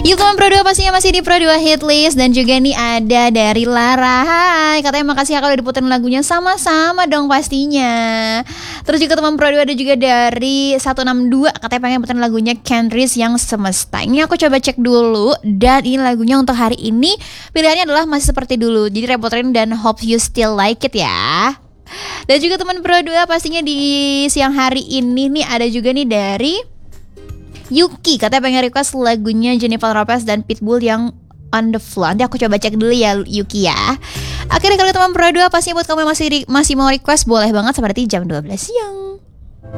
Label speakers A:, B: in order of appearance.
A: Yuk teman Pro 2 pastinya masih di Pro 2 Hitlist. Dan juga nih ada dari Lara. Hai, katanya makasih ya kalau udah diputerin lagunya. Sama-sama dong pastinya. Terus juga teman Pro 2 ada juga dari 162. Katanya pengen puterin lagunya Kendrick yang Semesta. Ini aku coba cek dulu. Dan ini lagunya untuk hari ini pilihannya adalah masih seperti dulu. Jadi repoterin dan Hope You Still Like It ya. Dan juga teman Pro 2 pastinya di siang hari ini nih ada juga nih dari Yuki, katanya pengen request lagunya Jennifer Lopez dan Pitbull yang On The Floor. Nanti aku coba cek dulu ya Yuki ya. Akhirnya kalau teman Pro 2 pastinya buat kamu yang masih mau request boleh banget seperti jam 12 siang.